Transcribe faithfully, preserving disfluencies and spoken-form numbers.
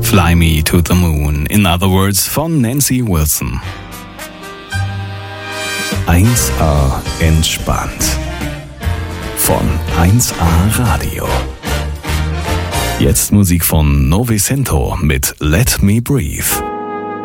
Fly Me to the Moon, in other words, von Nancy Wilson. eins A entspannt. Von eins A Radio. Jetzt Musik von Novecento mit Let Me Breathe.